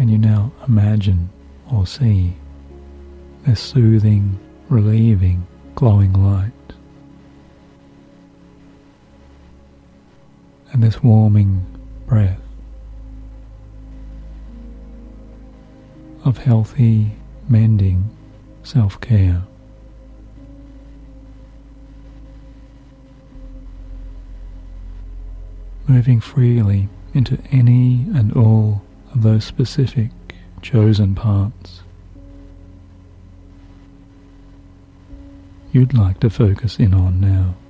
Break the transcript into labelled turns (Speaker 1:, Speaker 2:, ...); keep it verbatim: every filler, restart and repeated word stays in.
Speaker 1: can you now imagine or see this soothing, relieving, glowing light, and this warming breath of healthy, mending self-care. Moving freely into any and all of those specific chosen parts you'd like to focus in on now.